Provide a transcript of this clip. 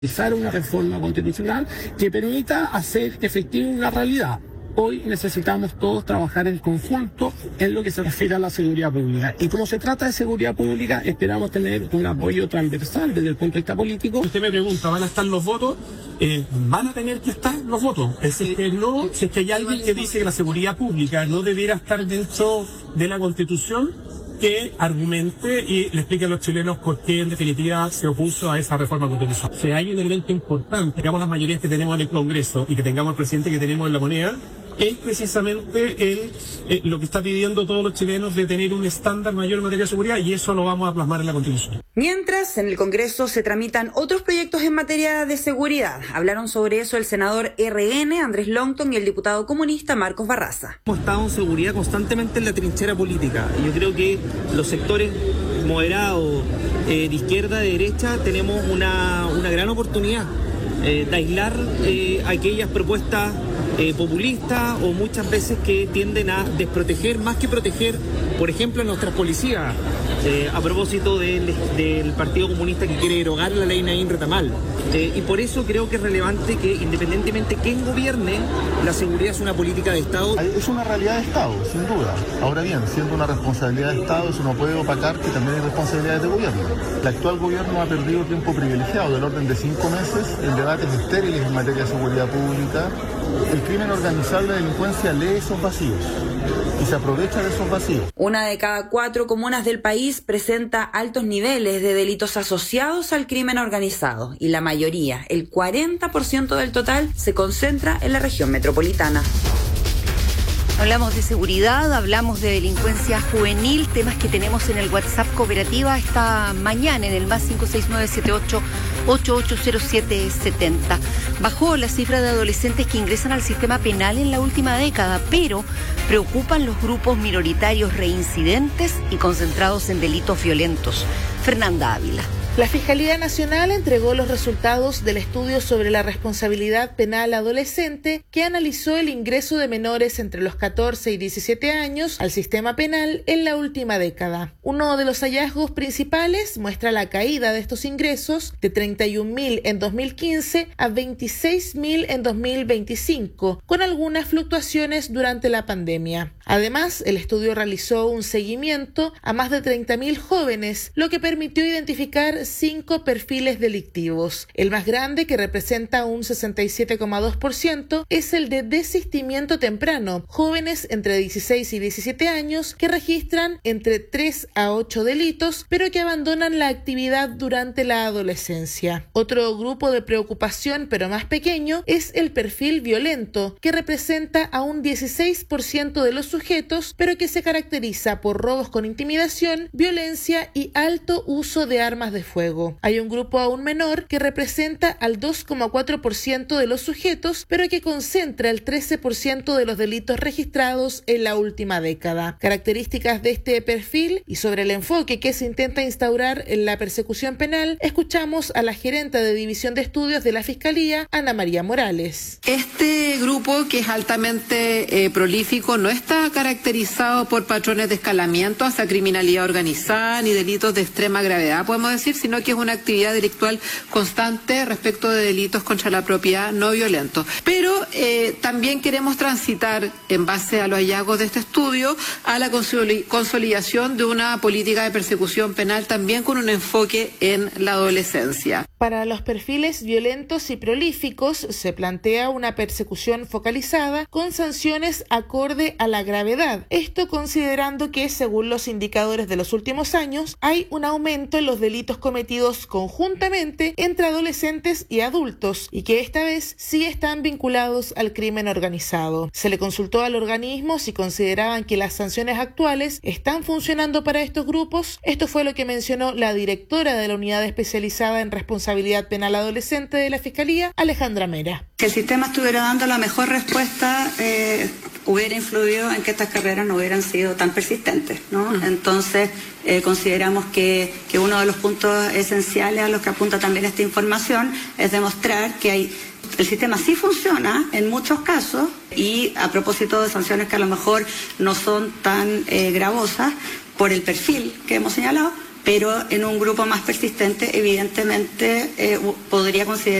Una reforma constitucional que permita hacer efectiva una realidad. Hoy necesitamos todos trabajar en conjunto en lo que se refiere a la seguridad pública. Y como se trata de seguridad pública, esperamos tener un apoyo transversal desde el punto de vista político. Usted me pregunta, ¿van a estar los votos? Van a tener que estar los votos. Es decir, que no, si es que hay alguien que dice que la seguridad pública no debiera estar dentro de la Constitución, que argumente y le explique a los chilenos por qué en definitiva se opuso a esa reforma constitucional. Si hay un elemento importante, digamos las mayorías que tenemos en el Congreso y que tengamos el presidente que tenemos en la moneda, es precisamente lo que está pidiendo todos los chilenos de tener un estándar mayor en materia de seguridad, y eso lo vamos a plasmar en la Constitución. Mientras, en el Congreso se tramitan otros proyectos en materia de seguridad. Hablaron sobre eso el senador RN, Andrés Longton, y el diputado comunista Marcos Barraza. Hemos estado en seguridad constantemente en la trinchera política, y yo creo que los sectores moderados, de izquierda, de derecha, tenemos una gran oportunidad de aislar aquellas propuestas populistas o muchas veces que tienden a desproteger más que proteger, por ejemplo, a nuestras policías, a propósito del Partido Comunista que quiere derogar la ley Naín Retamal. Y por eso creo que es relevante que, independientemente de quién gobierne, la seguridad es una política de Estado. Es una realidad de Estado, sin duda. Ahora bien, siendo una responsabilidad de Estado, eso no puede opacar que también hay responsabilidades de gobierno. El actual gobierno ha perdido tiempo privilegiado, del orden de 5 meses, en debates estériles en materia de seguridad pública. El crimen organizado y la delincuencia lee esos vacíos y se aprovecha de esos vacíos. 1 de cada 4 comunas del país presenta altos niveles de delitos asociados al crimen organizado, y la mayoría, el 40% del total, se concentra en la región metropolitana. Hablamos de seguridad, hablamos de delincuencia juvenil, temas que tenemos en el WhatsApp Cooperativa esta mañana en el más 56978880770. Bajó la cifra de adolescentes que ingresan al sistema penal en la última década, pero preocupan los grupos minoritarios reincidentes y concentrados en delitos violentos. Fernanda Ávila. La Fiscalía Nacional entregó los resultados del estudio sobre la responsabilidad penal adolescente que analizó el ingreso de menores entre los 14 y 17 años al sistema penal en la última década. Uno de los hallazgos principales muestra la caída de estos ingresos de 31.000 en 2015 a 26.000 en 2025, con algunas fluctuaciones durante la pandemia. Además, el estudio realizó un seguimiento a más de 30.000 jóvenes, lo que permitió identificar 5 perfiles delictivos. El más grande, que representa un 67,2%, es el de desistimiento temprano, jóvenes entre 16 y 17 años que registran entre 3 a 8 delitos, pero que abandonan la actividad durante la adolescencia. Otro grupo de preocupación, pero más pequeño, es el perfil violento, que representa a un 16% de los sujetos, pero que se caracteriza por robos con intimidación, violencia y alto uso de armas de fuego. Hay un grupo aún menor que representa al 2,4% de los sujetos, pero que concentra el 13% de los delitos registrados en la última década. Características de este perfil y sobre el enfoque que se intenta instaurar en la persecución penal, escuchamos a la gerente de División de Estudios de la Fiscalía, Ana María Morales. Este grupo, que es altamente prolífico, no está caracterizado por patrones de escalamiento hacia criminalidad organizada ni delitos de extrema gravedad, podemos decir, sino que es una actividad delictual constante respecto de delitos contra la propiedad no violentos. Pero también queremos transitar, en base a los hallazgos de este estudio, a la consolidación de una política de persecución penal también con un enfoque en la adolescencia. Para los perfiles violentos y prolíficos se plantea una persecución focalizada con sanciones acorde a la gravedad. Esto considerando que, según los indicadores de los últimos años, hay un aumento en los delitos cometidos conjuntamente entre adolescentes y adultos, y que esta vez sí están vinculados al crimen organizado. Se le consultó al organismo si consideraban que las sanciones actuales están funcionando para estos grupos. Esto fue lo que mencionó la directora de la Unidad Especializada en Responsabilidad Penal Adolescente de la Fiscalía, Alejandra Mera. Que el sistema estuviera dando la mejor respuesta hubiera influido en que estas carreras no hubieran sido tan persistentes, ¿no? Entonces, consideramos que uno de los puntos esenciales a los que apunta también esta información es demostrar que el sistema sí funciona en muchos casos, y a propósito de sanciones que a lo mejor no son tan gravosas por el perfil que hemos señalado, pero en un grupo más persistente, evidentemente, podría considerar